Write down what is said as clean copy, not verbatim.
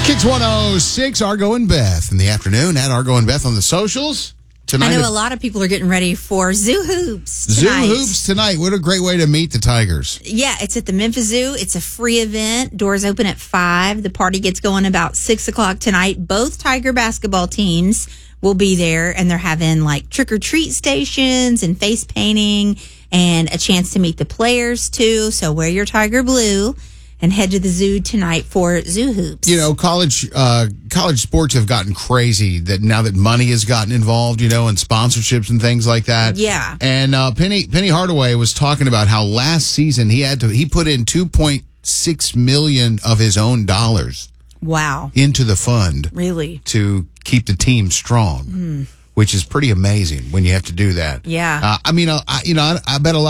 Kids 106, Argo and Beth in the afternoon at Argo and Beth on the socials. Tonight, I know a lot of people are getting ready for Zoo Hoops tonight. Zoo Hoops tonight. What a great way to meet the Tigers. Yeah, it's at the Memphis Zoo. It's a free event. Doors open at 5. The party gets going about 6 o'clock tonight. Both Tiger basketball teams will be there, and they're having like trick-or-treat stations and face painting and a chance to meet the players too. So wear your Tiger blue and head to the zoo tonight for Zoo Hoops. You know, college sports have gotten crazy that now that money has gotten involved, you know, and sponsorships and things like that. Yeah. And Penny Hardaway was talking about how last season he put in $2.6 million of his own dollars. Wow. Into the fund. Really? To keep the team strong, which is pretty amazing when you have to do that. Yeah. I bet a lot